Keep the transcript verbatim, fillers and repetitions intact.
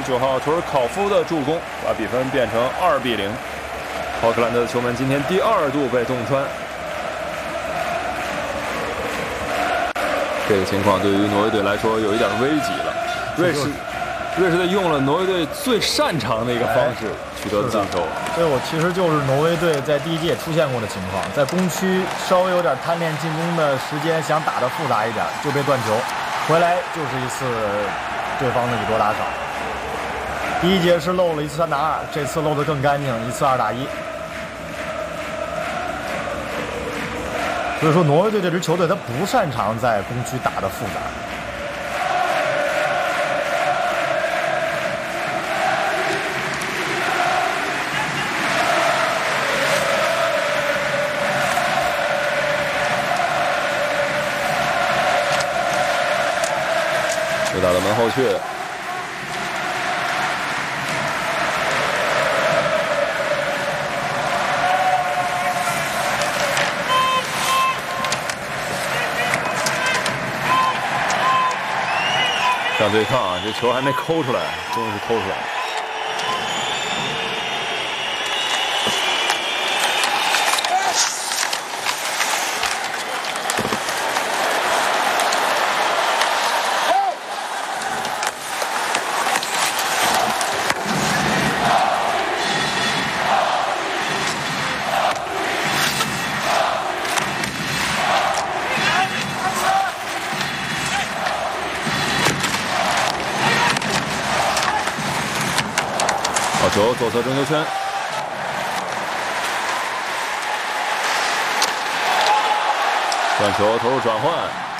九号图尔考夫的助攻，把比分变成二比零。奥克兰的球门今天第二度被洞穿。这个情况对于挪威队来说有一点危急了。瑞士，瑞士队用了挪威队最擅长的一个方式取得进球。 这我其实就是挪威队在第一届出现过的情况，在攻区稍微有点贪恋进攻的时间，想打得复杂一点，就被断球，回来就是一次对方的以多打少。第一节是漏了一次三打二，这次漏得更干净，一次二打一。所以说，挪威队这支球队他不擅长在攻区打得复杂。 又打到门后去。上对抗啊，这球还没抠出来，终于是抠出来了。好球，左侧中球圈，断球投入转换。